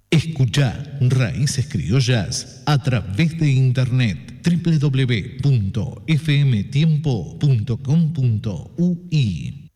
Escucha Raíces Criollas a través de internet www.fmtiempo.com.ui.